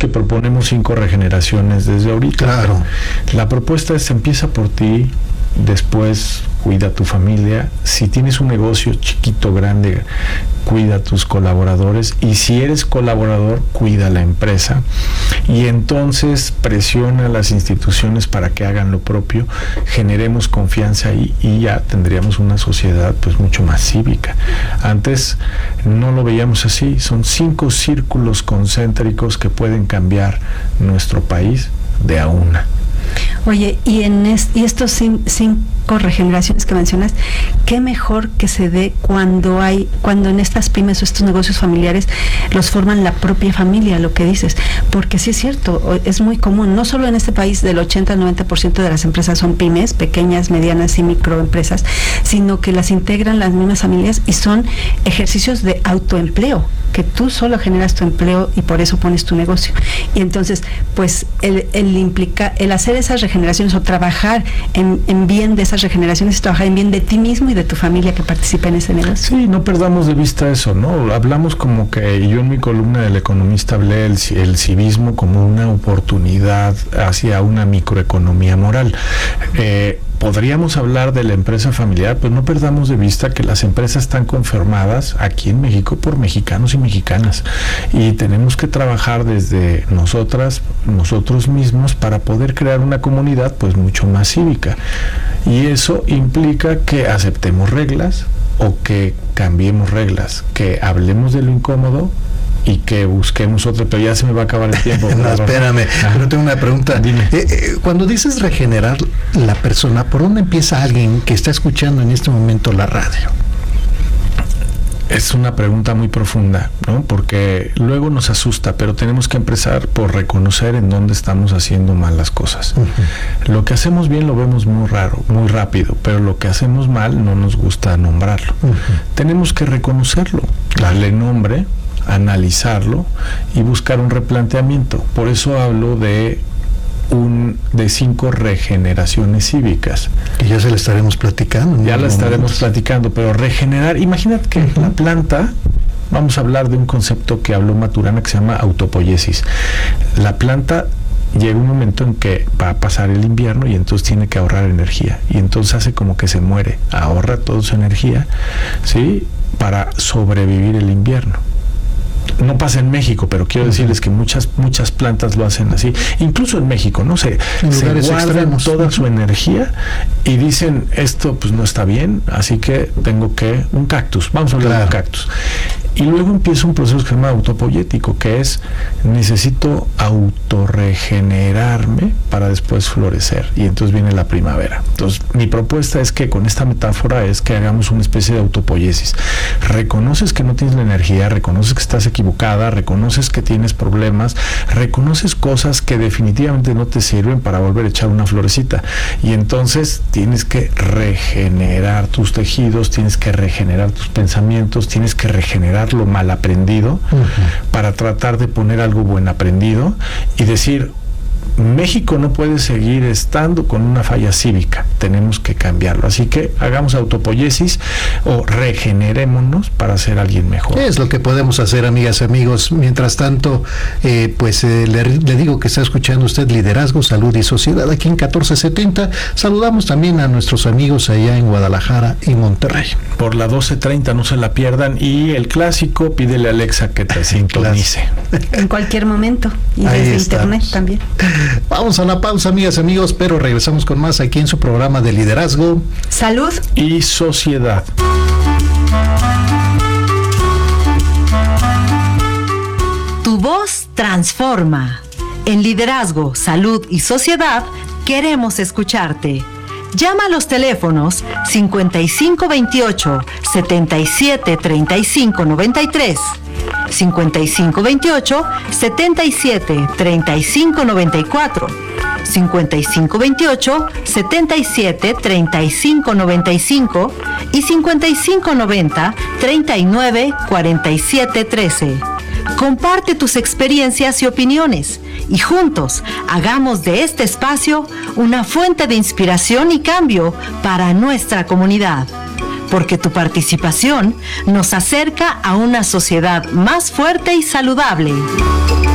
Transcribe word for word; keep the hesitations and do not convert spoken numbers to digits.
que proponemos cinco regeneraciones desde ahorita. Claro. La propuesta es: empieza por ti, después cuida a tu familia. Si tienes un negocio chiquito, grande, cuida a tus colaboradores, y si eres colaborador, cuida a la empresa, y entonces presiona a las instituciones para que hagan lo propio, generemos confianza ahí, y ya tendríamos una sociedad pues mucho más cívica. Antes no lo veíamos así. Son cinco círculos concéntricos que pueden cambiar nuestro país de a una. Oye, y en es, y estos cin, cinco regeneraciones que mencionas, qué mejor que se dé cuando hay, cuando en estas pymes o estos negocios familiares los forman la propia familia, lo que dices, porque sí es cierto, es muy común, no solo en este país del ochenta al noventa por ciento de las empresas son pymes, pequeñas, medianas y microempresas, sino que las integran las mismas familias y son ejercicios de autoempleo, que tú solo generas tu empleo y por eso pones tu negocio. Y entonces, pues, el, el implica, el hacer esas regeneraciones o trabajar en, en bien de esas regeneraciones es trabajar en bien de ti mismo y de tu familia que participa en ese negocio. Sí, no perdamos de vista eso, ¿no? Hablamos como que, yo en mi columna del Economista hablé el, el civismo como una oportunidad hacia una microeconomía moral. Eh, Podríamos hablar de la empresa familiar, pues no perdamos de vista que las empresas están conformadas aquí en México por mexicanos y mexicanas, y tenemos que trabajar desde nosotras, nosotros mismos, para poder crear una comunidad pues mucho más cívica, y eso implica que aceptemos reglas o que cambiemos reglas, que hablemos de lo incómodo y que busquemos otro, pero ya se me va a acabar el tiempo. No, espérame, Ajá. pero tengo una pregunta. Dime. Eh, eh, cuando dices regenerar la persona, ¿por dónde empieza alguien que está escuchando en este momento la radio? Es una pregunta muy profunda, ¿no? Porque luego nos asusta, pero tenemos que empezar por reconocer en dónde estamos haciendo mal las cosas. Uh-huh. Lo que hacemos bien lo vemos muy raro, muy rápido, pero lo que hacemos mal no nos gusta nombrarlo. Uh-huh. Tenemos que reconocerlo, darle nombre, analizarlo y buscar un replanteamiento. Por eso hablo de un de cinco regeneraciones cívicas. Que ya se le estaremos platicando. Ya la estaremos platicando, pero regenerar, imagínate que uh-huh. la planta, vamos a hablar de un concepto que habló Maturana que se llama autopoiesis. La planta llega un momento en que va a pasar el invierno y entonces tiene que ahorrar energía, y entonces hace como que se muere, ahorra toda su energía, ¿sí?, para sobrevivir el invierno. No pasa en México, pero quiero decirles que muchas muchas plantas lo hacen así. Incluso en México, ¿no? Se, se guardan extremos. toda su energía y dicen, esto pues no está bien, así que tengo que... Un cactus, vamos a hablar claro. de un cactus. Y luego empieza un proceso que se llama autopoyético, que es, necesito autorregenerarme para después florecer. Y entonces viene la primavera. Entonces, mi propuesta es que con esta metáfora es que hagamos una especie de autopoiesis. Reconoces que no tienes la energía, reconoces que estás equivocada, reconoces que tienes problemas, reconoces cosas que definitivamente no te sirven para volver a echar una florecita. Y entonces tienes que regenerar tus tejidos, tienes que regenerar tus pensamientos, tienes que regenerar lo mal aprendido uh-huh. para tratar de poner algo buen aprendido y decir, México no puede seguir estando con una falla cívica, tenemos que cambiarlo. Así que hagamos autopoiesis o regenerémonos para ser alguien mejor. Es lo que podemos hacer, amigas y amigos. Mientras tanto, eh, pues eh, le, le digo que está escuchando usted Liderazgo, Salud y Sociedad aquí en catorce setenta. Saludamos también a nuestros amigos allá en Guadalajara y Monterrey. Por la doce treinta, no se la pierdan. Y el clásico, pídele a Alexa que te sintonice. En cualquier momento. Y Ahí desde estamos. internet también. Vamos a la pausa, amigas y amigos, pero regresamos con más aquí en su programa de Liderazgo, Salud y Sociedad. Tu voz transforma. En Liderazgo, Salud y Sociedad queremos escucharte. Llama a los teléfonos cincuenta y cinco veintiocho, setenta y siete treinta y cinco noventa y tres, cincuenta y cinco veintiocho, setenta y siete treinta y cinco noventa y cuatro, cincuenta y cinco veintiocho, setenta y siete treinta y cinco noventa y cinco y cincuenta y cinco noventa, treinta y nueve cuarenta y siete trece. Comparte tus experiencias y opiniones y juntos hagamos de este espacio una fuente de inspiración y cambio para nuestra comunidad. Porque tu participación nos acerca a una sociedad más fuerte y saludable.